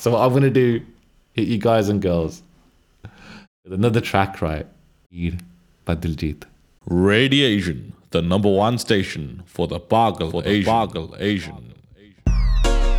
So what I'm going to do, hit you guys and girls with another track, right? By Diljit. Radiation, the #1 station for the Pagal Asian.